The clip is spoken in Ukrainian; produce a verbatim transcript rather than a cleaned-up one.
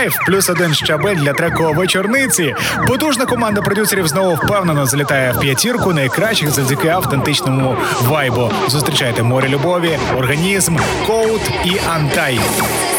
Плюс один щабель для треку «Вечорниці». Потужна команда продюсерів знову впевнено залітає в п'ятірку найкращих завдяки автентичному вайбу. Зустрічайте «Море любові», «Організм», «Коут» і «Антай».